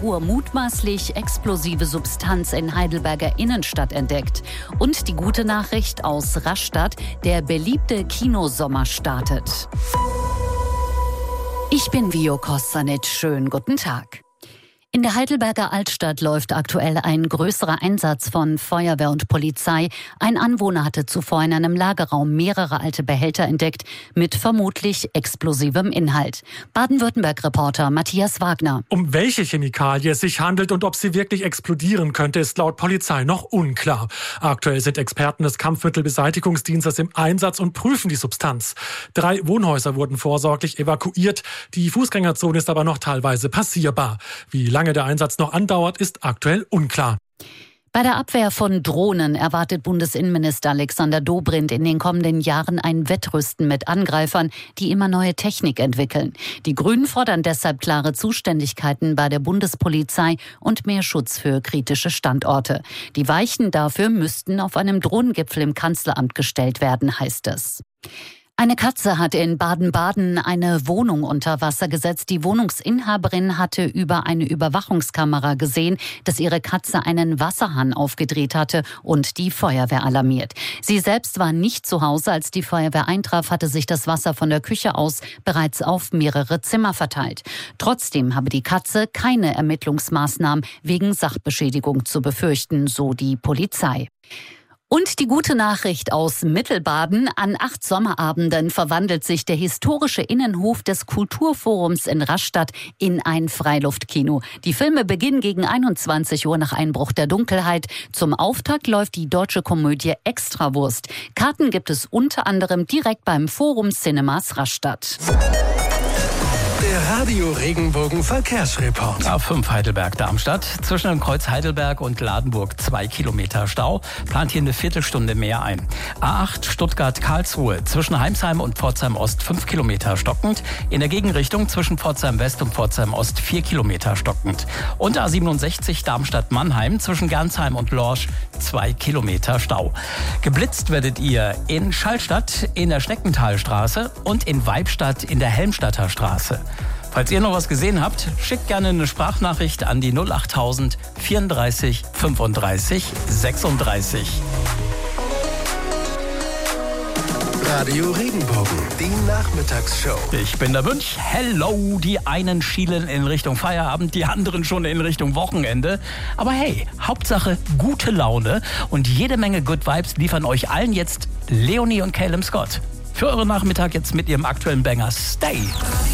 Uhr mutmaßlich explosive Substanz in Heidelberger Innenstadt entdeckt. Und die gute Nachricht aus Rastatt: der beliebte Kinosommer startet. Ich bin Vio Kostanic. Schönen guten Tag. In der Heidelberger Altstadt läuft aktuell ein größerer Einsatz von Feuerwehr und Polizei. Ein Anwohner hatte zuvor in einem Lagerraum mehrere alte Behälter entdeckt mit vermutlich explosivem Inhalt. Baden-Württemberg-Reporter Matthias Wagner. Um welche Chemikalie es sich handelt und ob sie wirklich explodieren könnte, ist laut Polizei noch unklar. Aktuell sind Experten des Kampfmittelbeseitigungsdienstes im Einsatz und prüfen die Substanz. 3 Wohnhäuser wurden vorsorglich evakuiert. Die Fußgängerzone ist aber noch teilweise passierbar. Wie lange der Einsatz noch andauert, ist aktuell unklar. Bei der Abwehr von Drohnen erwartet Bundesinnenminister Alexander Dobrindt in den kommenden Jahren ein Wettrüsten mit Angreifern, die immer neue Technik entwickeln. Die Grünen fordern deshalb klare Zuständigkeiten bei der Bundespolizei und mehr Schutz für kritische Standorte. Die Weichen dafür müssten auf einem Drohnengipfel im Kanzleramt gestellt werden, heißt es. Eine Katze hat in Baden-Baden eine Wohnung unter Wasser gesetzt. Die Wohnungsinhaberin hatte über eine Überwachungskamera gesehen, dass ihre Katze einen Wasserhahn aufgedreht hatte und die Feuerwehr alarmiert. Sie selbst war nicht zu Hause. Als die Feuerwehr eintraf, hatte sich das Wasser von der Küche aus bereits auf mehrere Zimmer verteilt. Trotzdem habe die Katze keine Ermittlungsmaßnahmen wegen Sachbeschädigung zu befürchten, so die Polizei. Und die gute Nachricht aus Mittelbaden: an 8 Sommerabenden verwandelt sich der historische Innenhof des Kulturforums in Rastatt in ein Freiluftkino. Die Filme beginnen gegen 21 Uhr nach Einbruch der Dunkelheit. Zum Auftakt läuft die deutsche Komödie Extrawurst. Karten gibt es unter anderem direkt beim Forum Cinemas Rastatt. Der Radio Regenbogen Verkehrsreport. A5 Heidelberg-Darmstadt. Zwischen dem Kreuz Heidelberg und Ladenburg 2 Kilometer Stau. Plant hier eine Viertelstunde mehr ein. A8 Stuttgart-Karlsruhe. Zwischen Heimsheim und Pforzheim-Ost 5 Kilometer stockend. In der Gegenrichtung zwischen Pforzheim-West und Pforzheim-Ost 4 Kilometer stockend. Und A67 Darmstadt-Mannheim. Zwischen Gernsheim und Lorsch 2 Kilometer Stau. Geblitzt werdet ihr in Schallstadt in der Schneckentalstraße und in Weibstadt in der Helmstadter Straße. Falls ihr noch was gesehen habt, schickt gerne eine Sprachnachricht an die 08000 34 35 36. Radio Regenbogen, die Nachmittagsshow. Ich bin der Münch. Hello, die einen schielen in Richtung Feierabend, die anderen schon in Richtung Wochenende. Aber hey, Hauptsache gute Laune und jede Menge Good Vibes liefern euch allen jetzt Leonie und Caleb Scott. Für euren Nachmittag jetzt mit ihrem aktuellen Banger Stay.